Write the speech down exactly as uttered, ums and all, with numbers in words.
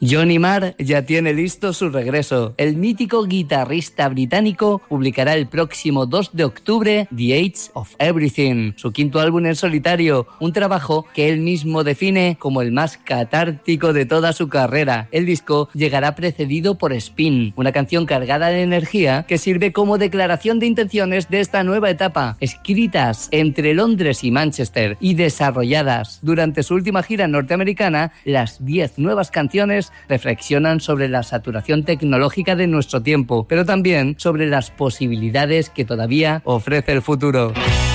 Johnny Marr ya tiene listo su regreso. El mítico guitarrista británico publicará el próximo dos de octubre The Age of Everything, su quinto álbum en solitario, un trabajo que él mismo define como el más catártico de toda su carrera. El disco llegará precedido por Spin, una canción cargada de energía que sirve como declaración de intenciones de esta nueva etapa, escritas entre Londres y Manchester y desarrolladas durante su última gira norteamericana. Las diez nuevas canciones reflexionan sobre la saturación tecnológica de nuestro tiempo, pero también sobre las posibilidades que todavía ofrece el futuro.